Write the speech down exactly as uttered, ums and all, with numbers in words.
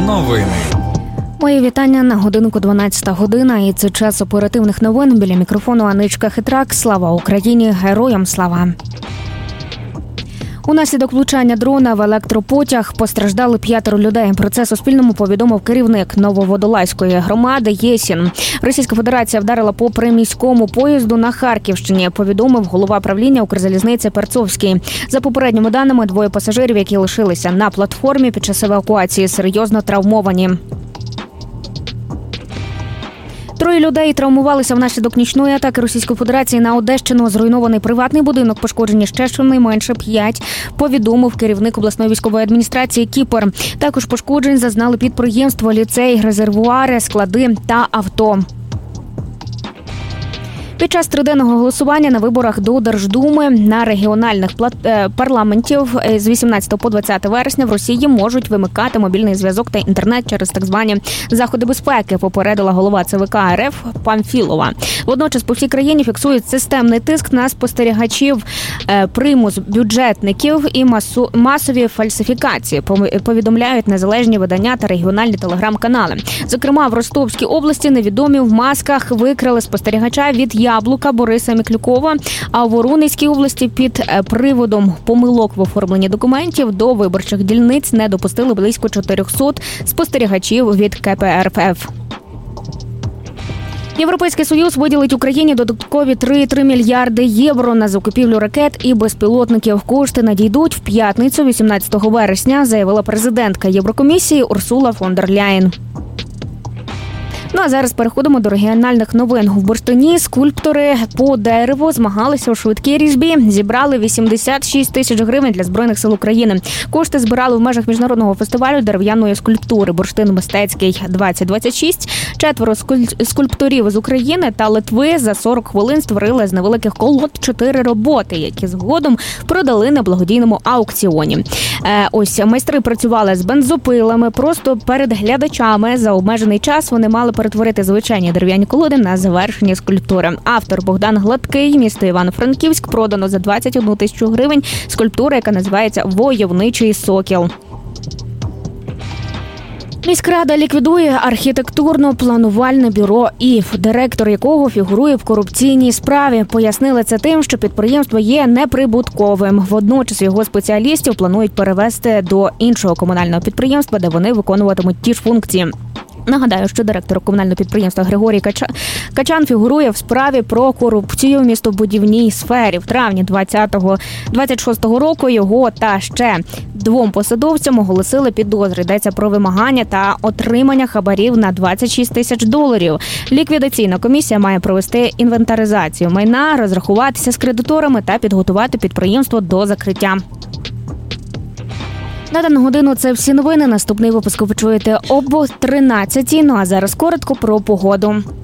Новини. Мої вітання на годинку дванадцята година, і це час оперативних новин. Біля мікрофону Аничка Хитрак. Слава Україні! Героям слава! Унаслідок влучання дрона в електропотяг постраждали п'ятеро людей. Про це Суспільному повідомив керівник Нововодолазької громади Єсін. Російська Федерація вдарила по приміському поїзду на Харківщині, повідомив голова правління Укрзалізниці Перцовський. За попередніми даними, двоє пасажирів, які лишилися на платформі під час евакуації, серйозно травмовані. Троє людей травмувалися внаслідок нічної атаки Російської Федерації на Одещину. Зруйнований приватний будинок, пошкоджені ще щонайменше п'ять, повідомив керівник обласної військової адміністрації Кіпр. Також пошкоджень зазнали підприємства, ліцей, резервуари, склади та авто. Під час триденного голосування на виборах до Держдуми на регіональних парламентів з вісімнадцятого по двадцяте вересня в Росії можуть вимикати мобільний зв'язок та інтернет через так звані заходи безпеки, попередила голова ЦВК РФ Памфілова. Водночас по всій країні фіксують системний тиск на спостерігачів, примус бюджетників і масу, масові фальсифікації, повідомляють незалежні видання та регіональні телеграм-канали. Зокрема, в Ростовській області невідомі в масках викрали спостерігача від Яблука Бориса Міклюкова, а у Воронезькій області під приводом помилок в оформленні документів до виборчих дільниць не допустили близько чотирьохсот спостерігачів від ка пе ер еф. Європейський Союз виділить Україні додаткові три цілих три мільярди євро на закупівлю ракет і безпілотників. Кошти надійдуть в п'ятницю, вісімнадцятого вересня, заявила президентка Єврокомісії Урсула фон дер Ляєн. Ну а зараз переходимо до регіональних новин. В Бурштині скульптори по дереву змагалися у швидкій різьбі. Зібрали вісімдесят шість тисяч гривень для Збройних сил України. Кошти збирали в межах міжнародного фестивалю дерев'яної скульптури «Бурштин мистецький двадцять двадцять шість». Четверо скульпторів з України та Литви за сорок хвилин створили з невеликих колод чотири роботи, які згодом продали на благодійному аукціоні. Ось майстри працювали з бензопилами просто перед глядачами. За обмежений час вони мали перетворити звичайні дерев'яні колоди на завершені скульптури. Автор Богдан Гладкий, місто Івано-Франківськ, продано за двадцять одну тисячу гривень скульптура, яка називається «Войовничий сокіл». Міськрада ліквідує архітектурно-планувальне бюро «ІФ», директор якого фігурує в корупційній справі. Пояснили це тим, що підприємство є неприбутковим. Водночас його спеціалістів планують перевести до іншого комунального підприємства, де вони виконуватимуть ті ж функції. Нагадаю, що директор комунального підприємства Григорій Качан фігурує в справі про корупцію в містобудівній сфері. В травні двадцять шостого року його та ще двом посадовцям оголосили підозри. Йдеться про вимагання та отримання хабарів на двадцять шість тисяч доларів. Ліквідаційна комісія має провести інвентаризацію майна, розрахуватися з кредиторами та підготувати підприємство до закриття. На дану годину це всі новини. Наступний випуск ви почуєте об тринадцятій. Ну а зараз коротко про погоду.